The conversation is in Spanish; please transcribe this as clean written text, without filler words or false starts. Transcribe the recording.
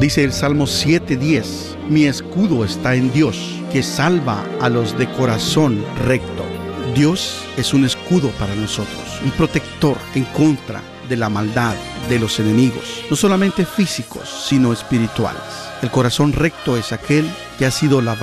Dice el Salmo 7:10, mi escudo está en Dios, que salva a los de corazón recto. Dios es un escudo para nosotros, un protector en contra de la maldad de los enemigos, no solamente físicos, sino espirituales. El corazón recto es aquel que ha sido lavado